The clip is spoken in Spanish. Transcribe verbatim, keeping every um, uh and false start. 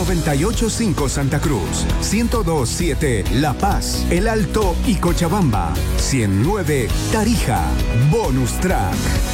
noventa y ocho punto cinco Santa Cruz, ciento dos punto siete La Paz, El Alto y Cochabamba, ciento nueve Tarija. Bonus Track.